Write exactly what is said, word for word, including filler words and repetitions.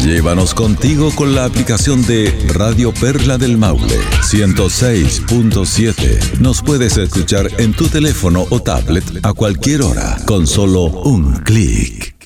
Llévanos contigo con la aplicación de Radio Perla del Maule ciento seis punto siete. Nos puedes escuchar en tu teléfono o tablet a cualquier hora con solo un clic.